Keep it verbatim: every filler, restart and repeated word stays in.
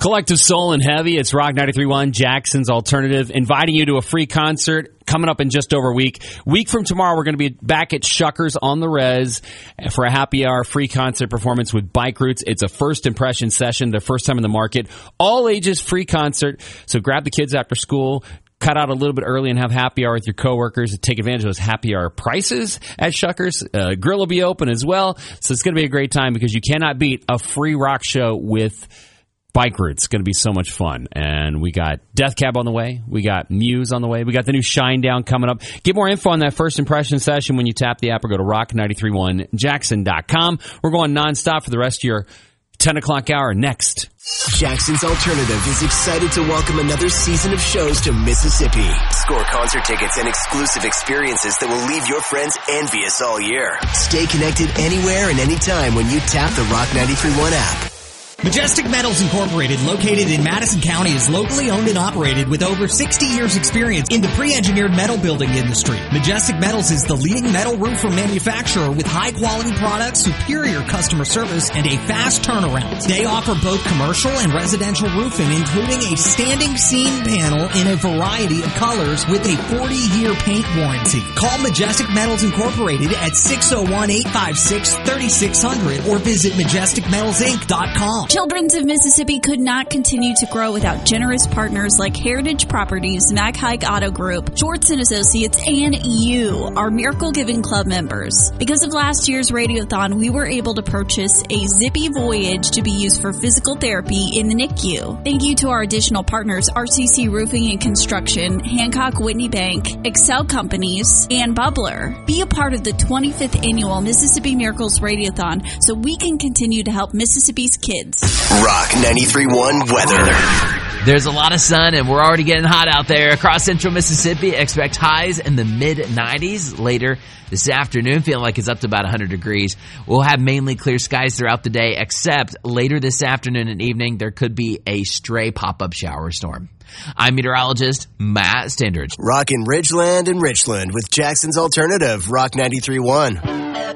Collective Soul and Heavy. It's Rock ninety-three point one, Jackson's Alternative, inviting you to a free concert coming up in just over a week. Week from tomorrow, we're going to be back at Shuckers on the Res for a happy hour free concert performance with Bike Roots. It's a first impression session, their first time in the market. All ages free concert. So grab the kids after school, cut out a little bit early and have happy hour with your coworkers and take advantage of those happy hour prices at Shuckers. Uh, grill will be open as well. So it's going to be a great time because you cannot beat a free rock show with Bike Roots. It's going to be so much fun. And we got Death Cab on the way. We got Muse on the way. We got the new Shinedown coming up. Get more info on that first impression session when you tap the app or go to rock nine three one jackson dot com. We're going nonstop for the rest of your ten o'clock hour next. Jackson's Alternative is excited to welcome another season of shows to Mississippi. Score concert tickets and exclusive experiences that will leave your friends envious all year. Stay connected anywhere and anytime when you tap the Rock ninety-three point one app. Majestic Metals Incorporated, located in Madison County, is locally owned and operated with over sixty years experience in the pre-engineered metal building industry. Majestic Metals is the leading metal roofer manufacturer with high-quality products, superior customer service, and a fast turnaround. They offer both commercial and residential roofing, including a standing seam panel in a variety of colors with a forty-year paint warranty. Call Majestic Metals Incorporated at six oh one, eight five six, three six zero zero or visit majestic metals inc dot com. Children's of Mississippi could not continue to grow without generous partners like Heritage Properties, Mac Haik Auto Group, Schwartz and Associates, and you, our Miracle Giving Club members. Because of last year's Radiothon, we were able to purchase a Zippy Voyage to be used for physical therapy in the N I C U. Thank you to our additional partners, R C C Roofing and Construction, Hancock Whitney Bank, Excel Companies, and Bubbler. Be a part of the twenty-fifth annual Mississippi Miracles Radiothon so we can continue to help Mississippi's kids. Rock ninety-three point one weather. There's a lot of sun and we're already getting hot out there across central Mississippi. Expect highs in the mid nineties later this afternoon, feeling like it's up to about one hundred degrees. We'll have mainly clear skies throughout the day, except later this afternoon and evening, there could be a stray pop-up shower storm. I'm meteorologist Matt Standridge. Rockin' Ridgeland and Richland with Jackson's Alternative, Rock ninety-three point one.